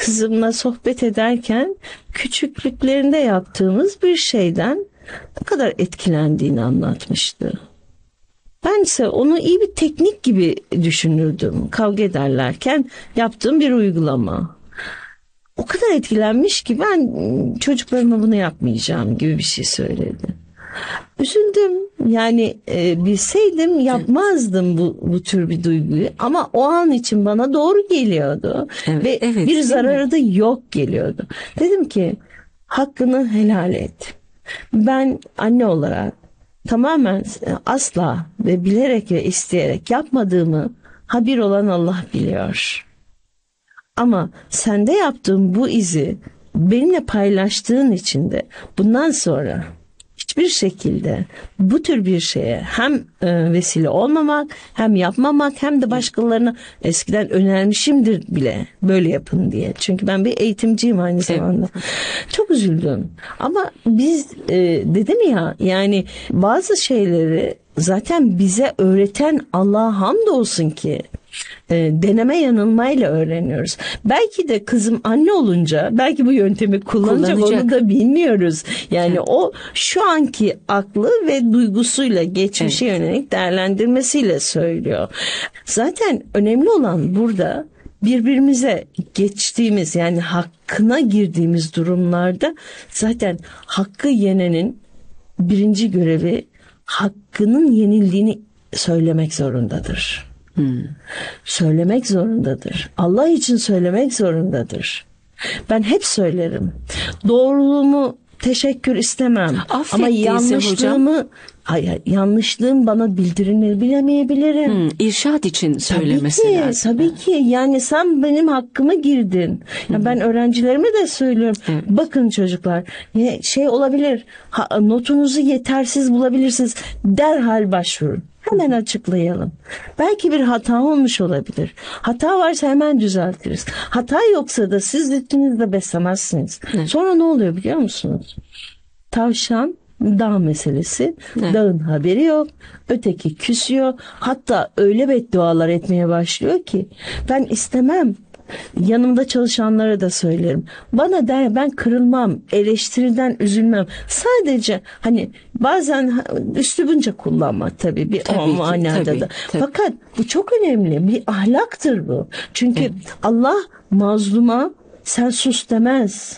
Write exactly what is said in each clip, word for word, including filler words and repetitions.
kızımla sohbet ederken küçüklüklerinde yaptığımız bir şeyden ne kadar etkilendiğini anlatmıştı. Bense onu iyi bir teknik gibi düşünürdüm. Kavga ederlerken yaptığım bir uygulama. O kadar etkilenmiş ki ben çocuklarıma bunu yapmayacağım gibi bir şey söyledi. Üzüldüm. Yani e, bilseydim yapmazdım bu, bu tür bir duyguyu. Ama o an için bana doğru geliyordu. Evet, Ve evet, bir zararı da yok geliyordu. Dedim ki hakkını helal et. Ben anne olarak tamamen asla ve bilerek ve isteyerek yapmadığımı habir olan Allah biliyor. Ama sende yaptığım bu izi benimle paylaştığın için de bundan sonra hiçbir şekilde bu tür bir şeye hem e, vesile olmamak, hem yapmamak, hem de başkalarına eskiden önermişimdir bile böyle yapın diye. Çünkü ben bir eğitimciyim aynı zamanda. Evet. Çok üzüldüm. Ama biz e, dedim ya, yani bazı şeyleri zaten bize öğreten Allah'a hamdolsun ki e, deneme yanılmayla öğreniyoruz. Belki de kızım anne olunca belki bu yöntemi kullanacak, kullanacak. Onu da bilmiyoruz. Yani evet. O şu anki aklı ve duygusuyla geçmişe evet. yönelik değerlendirmesiyle söylüyor. Zaten önemli olan burada birbirimize geçtiğimiz, yani hakkına girdiğimiz durumlarda zaten hakkı yenenin birinci görevi hakkının yenildiğini söylemek zorundadır. Hmm. Söylemek zorundadır. Allah için söylemek zorundadır. Ben hep söylerim. Doğruluğumu teşekkür istemem. Ama yanlışlığımı, hayır, yanlışlığım bana bildirilir bilemeyebilirim. Hmm, irşad için söylemesi tabii ki, lazım. Tabii ki. Yani sen benim hakkıma girdin. Ya hmm. Ben öğrencilerime de söylüyorum. Evet. Bakın çocuklar, şey olabilir. Ha, notunuzu yetersiz bulabilirsiniz. Derhal başvurun. Hemen açıklayalım. Belki bir hata olmuş olabilir. Hata varsa hemen düzeltiriz. Hata yoksa da siz zihninizde beslemezsiniz. Evet. Sonra ne oluyor biliyor musunuz? Tavşan dağ meselesi. Evet. Dağın haberi yok. Öteki küsüyor. Hatta öyle beddualar etmeye başlıyor ki ben istemem. Yanımda çalışanlara da söylerim. Bana der, ben kırılmam, eleştiriden üzülmem. Sadece hani bazen üslubunca kullanmak tabii bir tabii o ki, manada tabii, da. Tabii. Fakat bu çok önemli. Bir ahlaktır bu. Çünkü evet. Allah mazluma sen sus demez.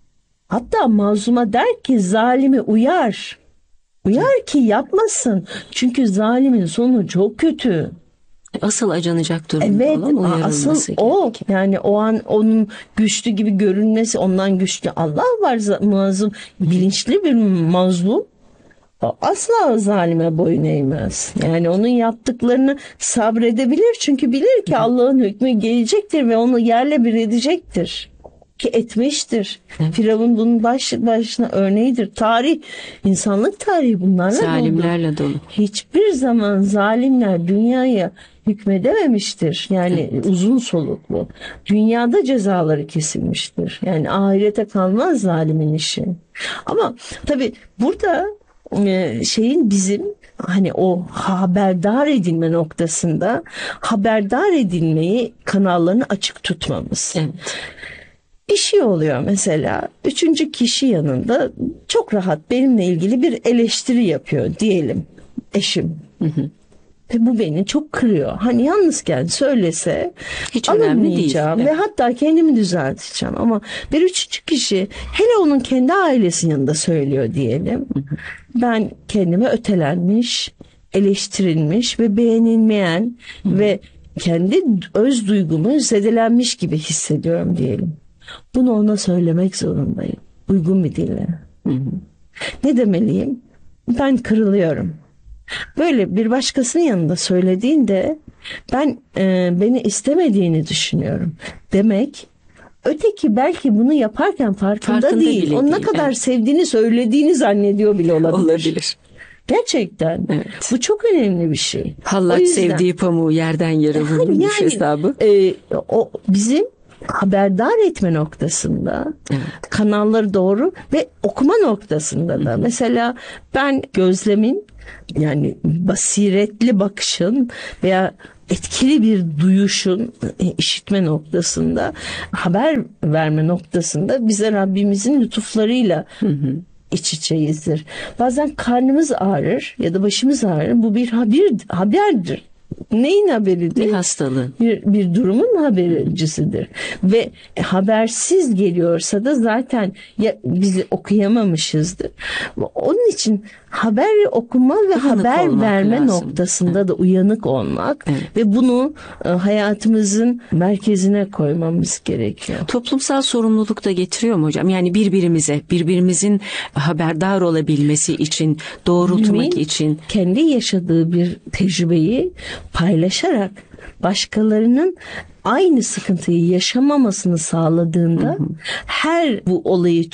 Hatta mazluma der ki zalimi uyar. Uyar ki yapmasın. Çünkü zalimin sonu çok kötü. Asıl acınacak durumda evet, olan uyarılması asıl gerekiyor. O yani o an onun güçlü gibi görünmesi, ondan güçlü Allah var, mazlum, bilinçli bir mazlum asla zalime boyun eğmez. Yani onun yaptıklarını sabredebilir çünkü bilir ki Allah'ın hükmü gelecektir ve onu yerle bir edecektir. Ki etmiştir. Evet. Firavun bunun baş, başına örneğidir. Tarih, insanlık tarihi bunlarla zalimlerle dolu. dolu. Hiçbir zaman zalimler dünyaya hükmedememiştir. Yani evet. Uzun soluklu. Dünyada cezaları kesilmiştir. Yani ahirete kalmaz zalimin işi. Ama tabii burada şeyin bizim hani o haberdar edilme noktasında haberdar edilmeyi kanallarını açık tutmamız. Evet. Bir şey oluyor mesela, üçüncü kişi yanında çok rahat benimle ilgili bir eleştiri yapıyor diyelim eşim. Hı hı. Ve bu beni çok kırıyor. Hani yalnızken söylese hiç alınmayacağım ve evet. hatta kendimi düzelteceğim. Ama bir üçüncü kişi, hele onun kendi ailesinin yanında söylüyor diyelim. Hı hı. Ben kendime ötelenmiş, eleştirilmiş ve beğenilmeyen hı. ve kendi öz duygumu zedelenmiş gibi hissediyorum diyelim. Bunu ona söylemek zorundayım. Uygun bir dille. Hı hı. Ne demeliyim? Ben kırılıyorum. Böyle bir başkasının yanında söylediğinde ben e, beni istemediğini düşünüyorum. Demek öteki belki bunu yaparken farkında, farkında değil. Onun ne kadar evet. sevdiğini söylediğini zannediyor bile olabilir. Olabilir. Gerçekten. Evet. Bu çok önemli bir şey. Hallaç yüzden, sevdiği pamuğu yerden yere vurmuş yani, hesabı. E, o bizim haberdar etme noktasında evet. kanalları doğru ve okuma noktasında da. Hı hı. Mesela ben gözlemin, yani basiretli bakışın veya etkili bir duyuşun işitme noktasında, haber verme noktasında bize Rabbimizin lütuflarıyla hı hı. iç içeyizdir. Bazen karnımız ağrır ya da başımız ağrır. Bu bir haber, haberdir. Neyin haberidir? Bir hastalığın. Bir, bir durumun habercisidir. Ve habersiz geliyorsa da zaten ya bizi okuyamamışızdır. Onun için haber okuma ve uyanık haber verme lazım. Noktasında evet. da uyanık olmak evet. ve bunu hayatımızın merkezine koymamız gerekiyor. Toplumsal sorumluluk da getiriyor mu hocam? Yani birbirimize, birbirimizin haberdar olabilmesi için, doğrultmak Mümin, için. Kendi yaşadığı bir tecrübeyi paylaşarak başkalarının aynı sıkıntıyı yaşamamasını sağladığında hı hı. her bu olayı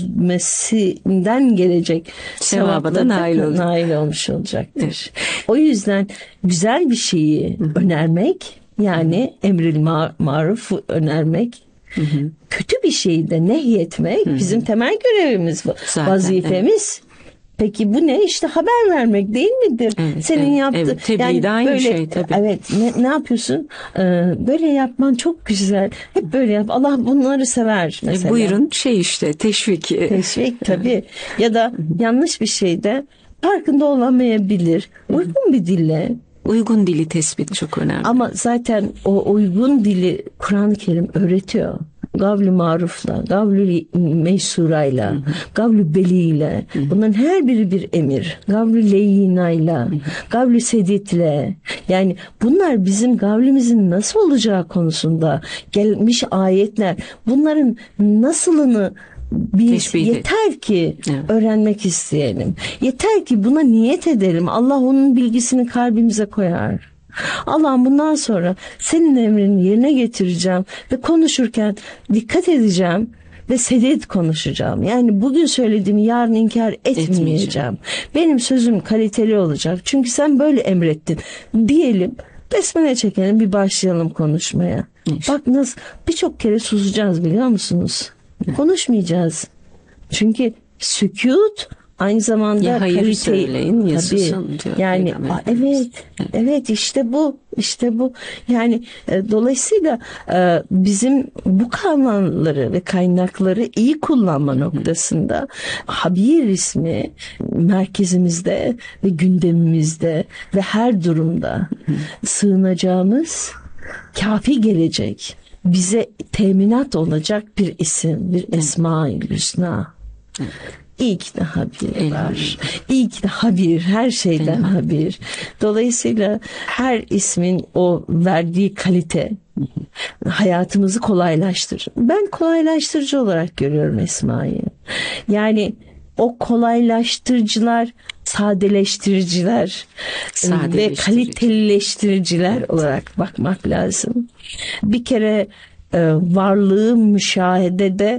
çözmesinden gelecek sevaba da nail, nail olmuş olacaktır. Evet. O yüzden güzel bir şeyi hı hı. önermek, yani hı hı. emril maruf önermek, hı hı. kötü bir şeyi de nehyetmek hı hı. bizim temel görevimiz, zaten, vazifemiz. Evet. Peki bu ne? İşte haber vermek değil midir? Evet, Senin evet, yaptığın. Evet, tebliğ yani de aynı böyle, şey tabii. Evet, ne, ne yapıyorsun? Ee, böyle yapman çok güzel. Hep böyle yap. Allah bunları sever mesela. E, buyurun şey işte teşvik. Teşvik tabii. Ya da yanlış bir şey de farkında olamayabilir. Uygun bir dille. Uygun dili tespit çok önemli. Ama zaten o uygun dili Kur'an-ı Kerim öğretiyor. Gavl-i marufla, gavl-i meysurayla, hı hı. gavl-i beliyle, hı hı. bunların her biri bir emir. Gavl-i leyyinayla, gavl-i seditle. Yani bunlar bizim gavlimizin nasıl olacağı konusunda gelmiş ayetler. Bunların nasılını biz Teşbih yeter et. ki evet. öğrenmek isteyelim. Yeter ki buna niyet edelim. Allah onun bilgisini kalbimize koyar. Allah'ım bundan sonra senin emrini yerine getireceğim ve konuşurken dikkat edeceğim ve sedet konuşacağım. Yani bugün söylediğimi yarın inkar etmeyeceğim. Etmeyeceğim. Benim sözüm kaliteli olacak. Çünkü sen böyle emrettin diyelim. Besmele çekelim, bir başlayalım konuşmaya. İşte. Bak nasıl birçok kere susacağız biliyor musunuz? Evet. Konuşmayacağız. Çünkü sükût aynı zamanda ya hayır kalite, söyleyin ya susun diyor. Yani a, evet, evet evet işte bu işte bu yani e, dolayısıyla e, bizim bu kavramları ve kaynakları iyi kullanma Hı-hı. noktasında Habir ismi merkezimizde ve gündemimizde ve her durumda Hı-hı. sığınacağımız kafi gelecek, bize teminat olacak bir isim, bir Esma-i Hüsna. Evet. İyi ki de habir var. İyi ki de habir, her şeyden evet. habir. Dolayısıyla her ismin o verdiği kalite hayatımızı kolaylaştırır. Ben kolaylaştırıcı olarak görüyorum Esma'yı. Yani o kolaylaştırıcılar, sadeleştiriciler ve kalitelileştiriciler evet. olarak bakmak lazım. Bir kere varlığı müşahedede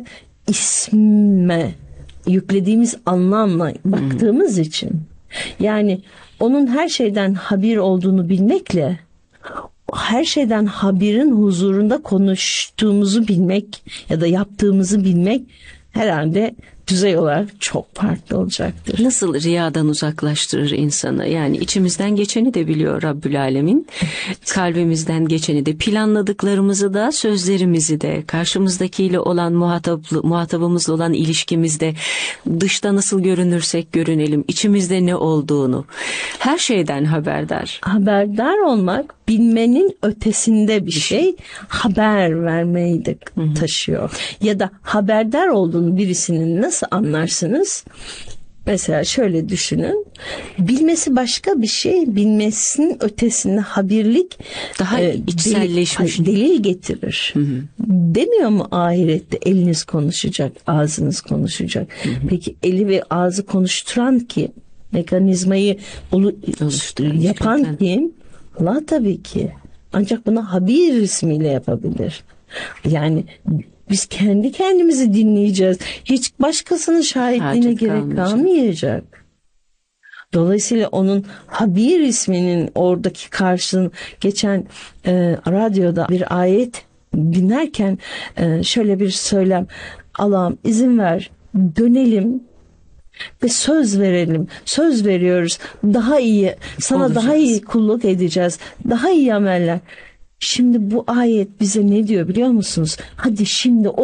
isme yüklediğimiz anlamla baktığımız hmm. için, yani onun her şeyden habir olduğunu bilmekle her şeyden habirin huzurunda konuştuğumuzu bilmek ya da yaptığımızı bilmek herhalde düzey olarak çok farklı olacaktır. Nasıl riyadan uzaklaştırır insanı? Yani içimizden geçeni de biliyor Rabbül Alemin. Evet. Kalbimizden geçeni de, planladıklarımızı da, sözlerimizi de, karşımızdakiyle olan muhatap, muhatabımızla olan ilişkimizde, dışta nasıl görünürsek görünelim, içimizde ne olduğunu, her şeyden haberdar. Haberdar olmak bilmenin ötesinde bir şey, haber vermeyi de taşıyor. Ya da haberdar olduğunu birisinin nasıl anlarsınız? Mesela şöyle düşünün. Bilmesi başka bir şey, bilmesinin ötesinde habirlik daha e, içselleşmiş. Delil, delil getirir. Hı hı. Demiyor mu ahirette eliniz konuşacak, ağzınız konuşacak. Hı hı. Peki eli ve ağzı konuşturan kim? Mekanizmayı olu, yapan kim? Allah tabii ki. Ancak bunu habir ismiyle yapabilir. Yani biz kendi kendimizi dinleyeceğiz. Hiç başkasının şahitliğine Hacet gerek kalmayacak. kalmayacak. Dolayısıyla onun habir isminin oradaki karşılığını geçen e, radyoda bir ayet dinlerken e, şöyle bir söylem. Allah'ım izin ver, dönelim Ve söz verelim. Söz veriyoruz. Daha iyi, sana Olacağız. daha iyi kulluk edeceğiz. Daha iyi ameller. Şimdi bu ayet bize ne diyor biliyor musunuz? Hadi şimdi o